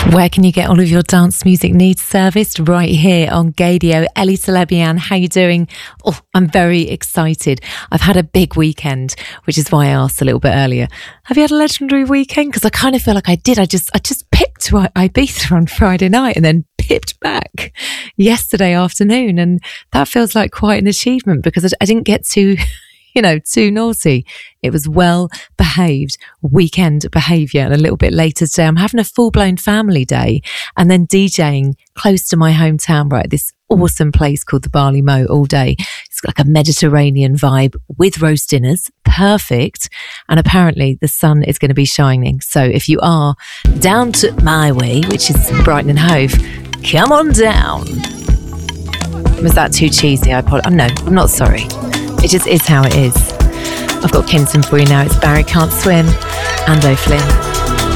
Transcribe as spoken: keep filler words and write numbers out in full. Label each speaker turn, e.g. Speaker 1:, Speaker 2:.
Speaker 1: Where can you get all of your dance music needs serviced? Right here on Gaydio. Ellie Celebian, how you doing? Oh, I'm very excited. I've had a big weekend, which is why I asked a little bit earlier. Have you had a legendary weekend? Because I kind of feel like I did. I just, I just pipped to Ibiza on Friday night and then pipped back yesterday afternoon, and that feels like quite an achievement because I, I didn't get to. You know, too naughty. It was well behaved weekend behaviour. And a little bit later today, I'm having a full blown family day and then DJing close to my hometown, right? This awesome place called the Barley Mow all day. It's like a Mediterranean vibe with roast dinners. Perfect. And apparently the sun is going to be shining. So if you are down to my way, which is Brighton and Hove, come on down. Was that too cheesy? I probably, oh, no, I'm not sorry. It just is how it is. I've got Kenton for you now. It's Barry Can't Swim and O'Flynn.